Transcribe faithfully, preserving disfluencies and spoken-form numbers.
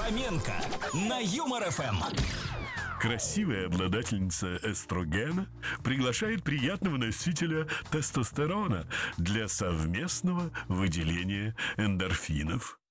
Фоменко на Юмор ФМ. Красивая обладательница эстрогена приглашает приятного носителя тестостерона для совместного выделения эндорфинов.